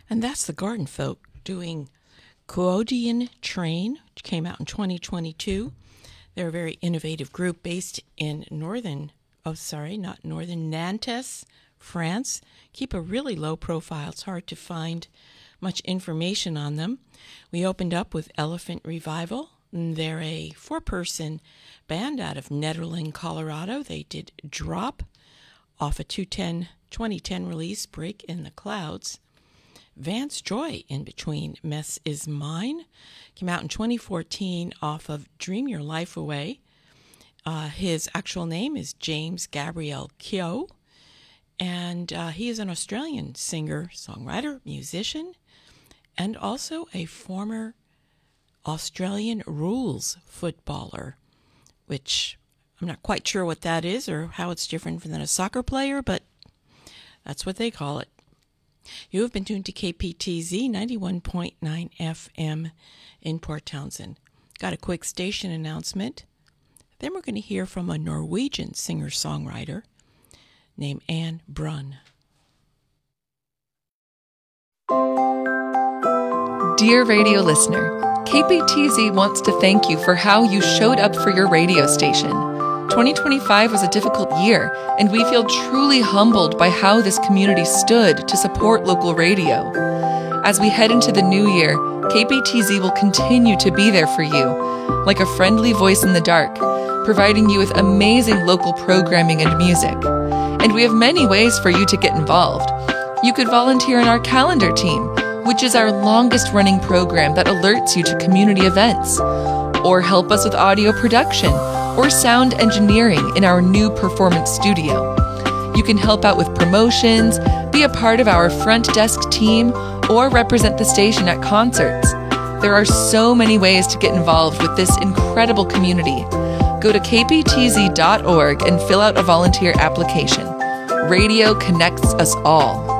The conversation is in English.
And that's the Garden Folk doing Coodian Train, which came out in 2022. They're a very innovative group based in Nantes, France. Keep a really low profile. It's hard to find much information on them. We opened up with Elephant Revival. They're a 4-person band out of Nederland, Colorado. They did Drop off a 2010 release, Break in the Clouds. Vance Joy, In Between Mess Is Mine, came out in 2014 off of Dream Your Life Away. His actual name is James Gabriel Keogh, and he is an Australian singer, songwriter, musician, and also a former Australian rules footballer, which I'm not quite sure what that is or how it's different than a soccer player, but that's what they call it. You have been tuned to KPTZ 91.9 FM in Port Townsend. Got a quick station announcement. Then we're going to hear from a Norwegian singer-songwriter named Anne Brunn. Dear radio listener, KPTZ wants to thank you for how you showed up for your radio station. 2025 was a difficult year, and we feel truly humbled by how this community stood to support local radio. As we head into the new year, KPTZ will continue to be there for you, like a friendly voice in the dark, providing you with amazing local programming and music. And we have many ways for you to get involved. You could volunteer in our calendar team, which is our longest-running program that alerts you to community events, or help us with audio production or sound engineering in our new performance studio. You can help out with promotions, be a part of our front desk team, or represent the station at concerts. There are so many ways to get involved with this incredible community. Go to kptz.org and fill out a volunteer application. Radio connects us all.